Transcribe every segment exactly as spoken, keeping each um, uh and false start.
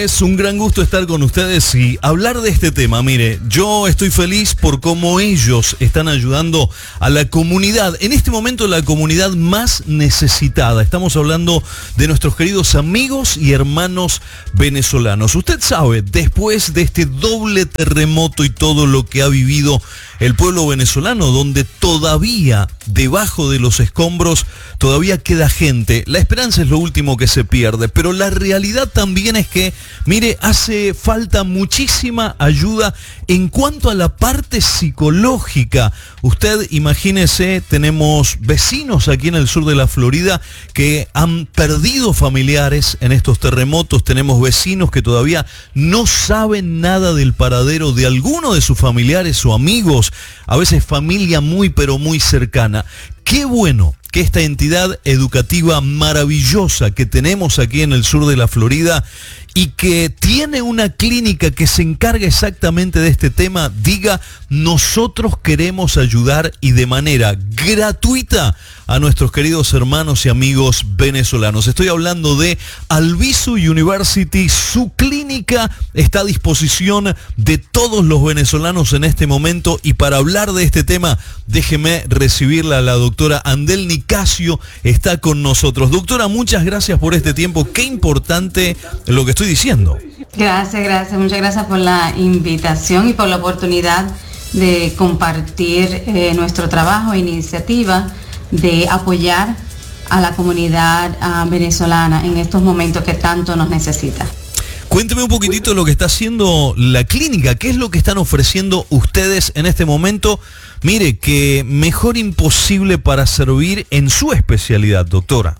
Es un gran gusto estar con ustedes y hablar de este tema. Mire, yo estoy feliz por cómo ellos están ayudando a la comunidad, en este momento la comunidad más necesitada. Estamos hablando de nuestros queridos amigos y hermanos venezolanos. Usted sabe, después de este doble terremoto y todo lo que ha vivido el pueblo venezolano, donde todavía debajo de los escombros todavía queda gente, la esperanza es lo último que se pierde, pero la realidad también es que, mire, hace falta muchísima ayuda en cuanto a la parte psicológica. Usted imagínese, tenemos vecinos aquí en el sur de la Florida que han perdido familiares en estos terremotos, tenemos vecinos que todavía no saben nada del paradero de alguno de sus familiares o amigos, a veces familia muy pero muy cercana. Qué bueno que esta entidad educativa maravillosa que tenemos aquí en el sur de la Florida y que tiene una clínica que se encarga exactamente de este tema, diga: nosotros queremos ayudar y de manera gratuita a nuestros queridos hermanos y amigos venezolanos. Estoy hablando de Albizu University. Su clínica está a disposición de todos los venezolanos en este momento, y para hablar de este tema, déjeme recibirla a la doctora Andel Nicasio. Está con nosotros. Doctora, muchas gracias por este tiempo. Qué importante lo que estoy diciendo. Gracias, gracias. Muchas gracias por la invitación y por la oportunidad de compartir eh, nuestro trabajo e iniciativa de apoyar a la comunidad uh, venezolana en estos momentos que tanto nos necesita. Cuénteme un poquitito lo que está haciendo la clínica. ¿Qué es lo que están ofreciendo ustedes en este momento? Mire, que mejor imposible para servir en su especialidad, doctora.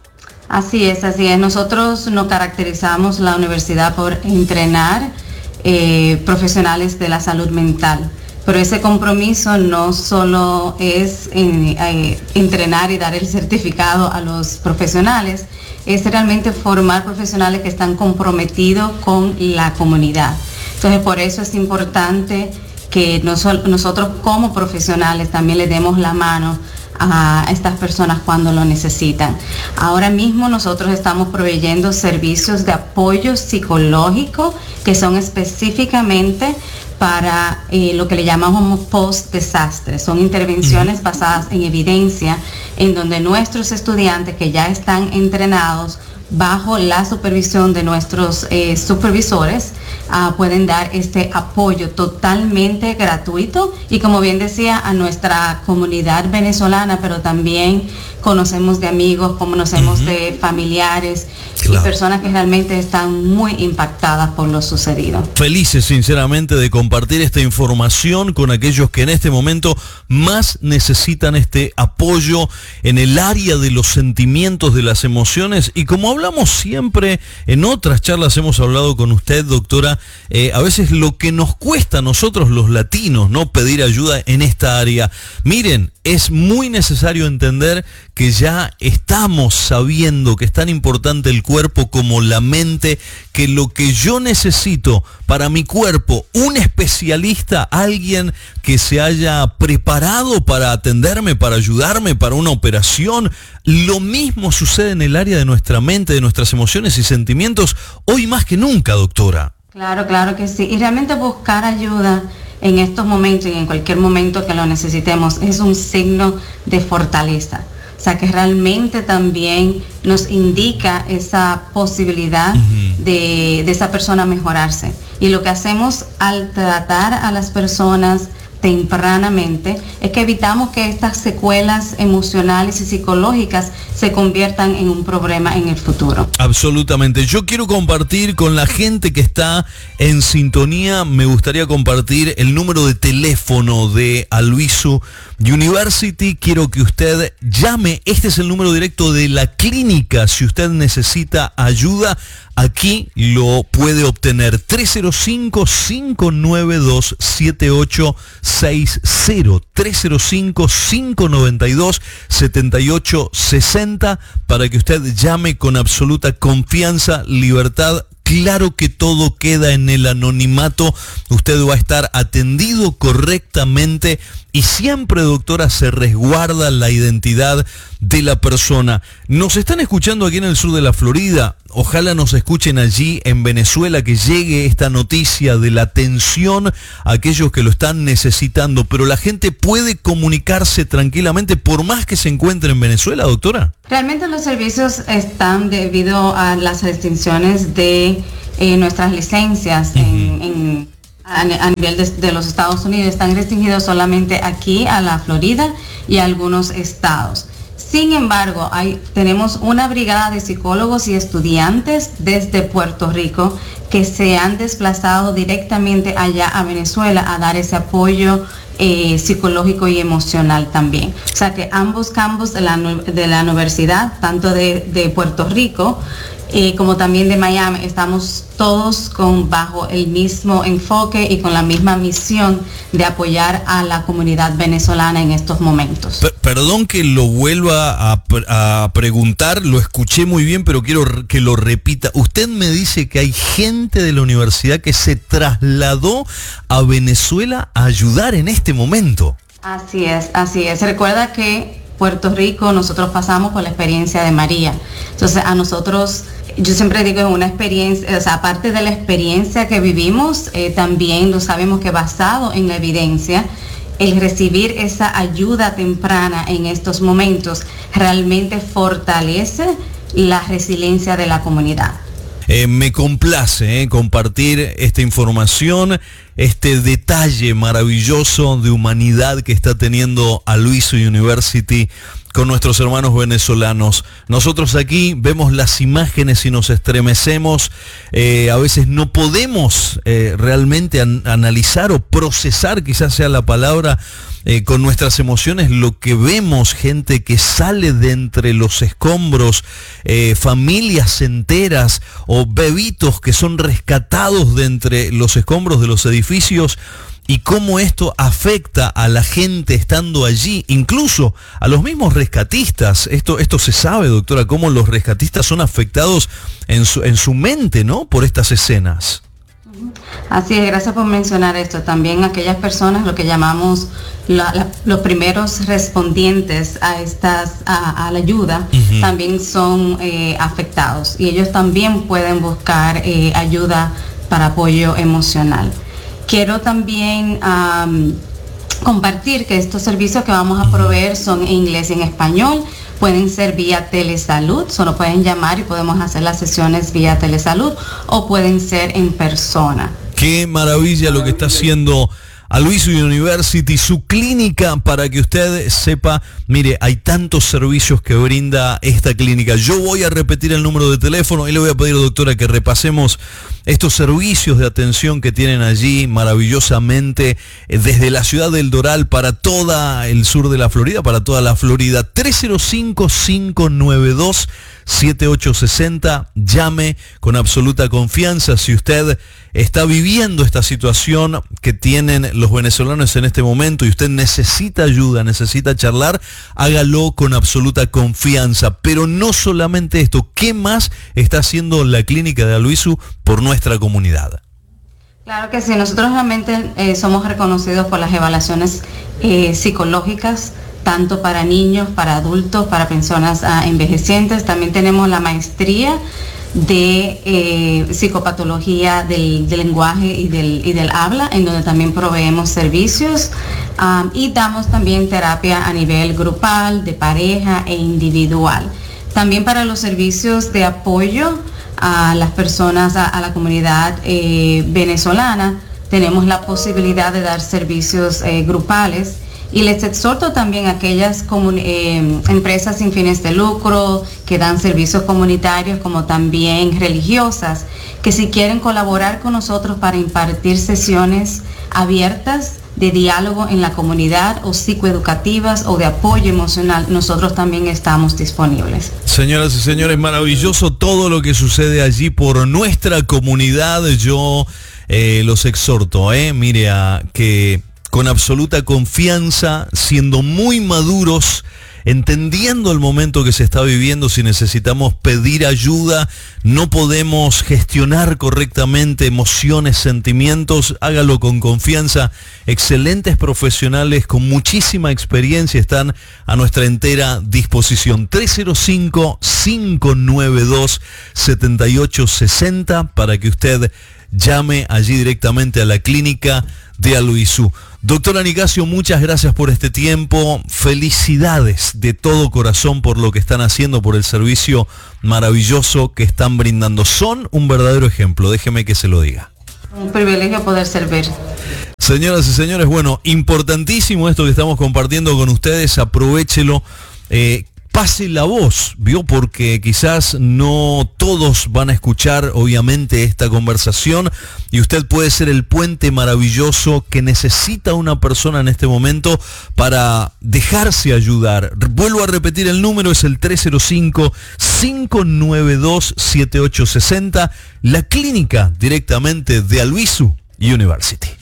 Así es, así es. Nosotros nos caracterizamos la universidad por entrenar eh, profesionales de la salud mental. Pero ese compromiso no solo es eh, eh, entrenar y dar el certificado a los profesionales, es realmente formar profesionales que están comprometidos con la comunidad. Entonces, por eso es importante que nos, nosotros como profesionales también le demos la mano a estas personas cuando lo necesitan. Ahora mismo nosotros estamos proveyendo servicios de apoyo psicológico que son específicamente para eh, lo que le llamamos post-desastre. Son intervenciones basadas en evidencia, en donde nuestros estudiantes que ya están entrenados bajo la supervisión de nuestros eh, supervisores uh, pueden dar este apoyo totalmente gratuito, y como bien decía, a nuestra comunidad venezolana, pero también conocemos de amigos, conocemos uh-huh. de familiares, claro, y personas que realmente están muy impactadas por lo sucedido. Felices sinceramente de compartir esta información con aquellos que en este momento más necesitan este apoyo en el área de los sentimientos, de las emociones. Y como hablamos siempre, en otras charlas hemos hablado con usted, doctora, eh, a veces lo que nos cuesta a nosotros los latinos, ¿no?, pedir ayuda en esta área. Miren, es muy necesario entender que ya estamos sabiendo que es tan importante el cuerpo como la mente, que lo que yo necesito para mi cuerpo, un especialista, alguien que se haya preparado para atenderme, para ayudarme, para una operación. Lo mismo sucede en el área de nuestra mente, de nuestras emociones y sentimientos, hoy más que nunca, doctora. Claro, claro que sí. Y realmente buscar ayuda en estos momentos y en cualquier momento que lo necesitemos es un signo de fortaleza. O sea, que realmente también nos indica esa posibilidad uh-huh. de, de esa persona mejorarse. Y lo que hacemos al tratar a las personas tempranamente es que evitamos que estas secuelas emocionales y psicológicas se conviertan en un problema en el futuro. Absolutamente. Yo quiero compartir con la gente que está en sintonía, me gustaría compartir el número de teléfono de Albizu University. Quiero que usted llame. Este es el número directo de la clínica. Si usted necesita ayuda, aquí lo puede obtener. tres cero cinco, cinco nueve dos, siete ocho seis cero. tres cero cinco, cinco nueve dos, siete ocho seis cero, para que usted llame con absoluta confianza, libertad. claro que todo queda en el anonimato, usted va a estar atendido correctamente y siempre, doctora, se resguarda la identidad de la persona. Nos están escuchando aquí en el sur de la Florida, ojalá nos escuchen allí en Venezuela, que llegue esta noticia de la atención a aquellos que lo están necesitando, pero la gente puede comunicarse tranquilamente por más que se encuentre en Venezuela, doctora. Realmente los servicios están debido a las restricciones de eh, nuestras licencias uh-huh. en, en a, a nivel de, de los Estados Unidos, están restringidos solamente aquí a la Florida y a algunos estados. Sin embargo, hay, tenemos una brigada de psicólogos y estudiantes desde Puerto Rico que se han desplazado directamente allá a Venezuela a dar ese apoyo eh, psicológico y emocional también. O sea que ambos campos de la, de la universidad, tanto de, de Puerto Rico eh, como también de Miami, estamos todos con bajo el mismo enfoque y con la misma misión de apoyar a la comunidad venezolana en estos momentos. P- perdón que lo vuelva a, a preguntar, lo escuché muy bien, pero quiero que lo repita. Usted me dice que hay gente de la universidad que se trasladó a Venezuela a ayudar en este momento. Así es, así es. Recuerda que Puerto Rico, nosotros pasamos por la experiencia de María. Entonces, a nosotros, yo siempre digo, es una experiencia, o sea, aparte de la experiencia que vivimos, eh, también lo sabemos que basado en la evidencia, el recibir esa ayuda temprana en estos momentos realmente fortalece la resiliencia de la comunidad. Eh, me complace eh, compartir esta información, este detalle maravilloso de humanidad que está teniendo Aluizu University con nuestros hermanos venezolanos. Nosotros aquí vemos las imágenes y nos estremecemos. Eh, a veces no podemos eh, realmente an- analizar o procesar, quizás sea la palabra, eh, con nuestras emociones lo que vemos, gente que sale de entre los escombros, eh, familias enteras o bebitos que son rescatados de entre los escombros de los edificios. Y cómo esto afecta a la gente estando allí, incluso a los mismos rescatistas. Esto, esto se sabe, doctora, cómo los rescatistas son afectados en su, en su mente, ¿no?, por estas escenas. Así es, gracias por mencionar esto. También aquellas personas, lo que llamamos la, la, los primeros respondientes a estas a, a la ayuda, uh-huh. también son eh, afectados y ellos también pueden buscar eh, ayuda para apoyo emocional. Quiero también um, compartir que estos servicios que vamos a proveer son en inglés y en español. Pueden ser vía telesalud, solo pueden llamar y podemos hacer las sesiones vía telesalud, o pueden ser en persona. Qué maravilla lo que está haciendo Aluizu University, su clínica, para que usted sepa. Mire, hay tantos servicios que brinda esta clínica. Yo voy a repetir el número de teléfono y le voy a pedir, doctora, que repasemos estos servicios de atención que tienen allí maravillosamente desde la ciudad del Doral para todo el sur de la Florida, para toda la Florida. tres cero cinco, cinco nueve dos, siete ocho seis cero. Llame con absoluta confianza. Si usted está viviendo esta situación que tienen los venezolanos en este momento y usted necesita ayuda, necesita charlar, hágalo con absoluta confianza. Pero no solamente esto, ¿qué más está haciendo la clínica de Aluizu por nuestra comunidad? Claro que sí, nosotros realmente eh, somos reconocidos por las evaluaciones eh, psicológicas, tanto para niños, para adultos, para personas uh, envejecientes. También tenemos la maestría de eh, psicopatología del, del lenguaje y del, y del habla, en donde también proveemos servicios um, y damos también terapia a nivel grupal, de pareja e individual. También para los servicios de apoyo a las personas, a, a la comunidad eh, venezolana, tenemos la posibilidad de dar servicios eh, grupales. Y les exhorto también a aquellas comun- eh, empresas sin fines de lucro que dan servicios comunitarios como también religiosas, que si quieren colaborar con nosotros para impartir sesiones abiertas de diálogo en la comunidad o psicoeducativas o de apoyo emocional, nosotros también estamos disponibles. Señoras y señores, maravilloso todo lo que sucede allí por nuestra comunidad. Yo eh, los exhorto, eh, mire, a que con absoluta confianza, siendo muy maduros entendiendo el momento que se está viviendo, si necesitamos pedir ayuda, no podemos gestionar correctamente emociones, sentimientos, hágalo con confianza. Excelentes profesionales con muchísima experiencia están a nuestra entera disposición. tres cero cinco, cinco nueve dos, siete ocho seis cero para que usted llame allí directamente a la clínica de Aluizú. Doctora Nicasio, muchas gracias por este tiempo. Felicidades de todo corazón por lo que están haciendo, por el servicio maravilloso que están brindando. Son un verdadero ejemplo, déjeme que se lo diga. Un privilegio poder servir. Señoras y señores, bueno, importantísimo esto que estamos compartiendo con ustedes, aprovéchelo. Eh, Pase la voz, ¿vio? Porque quizás no todos van a escuchar, obviamente, esta conversación y usted puede ser el puente maravilloso que necesita una persona en este momento para dejarse ayudar. Vuelvo a repetir, el número es el tres cero cinco, cinco nueve dos, siete ocho seis cero, la clínica directamente de Aluizú University.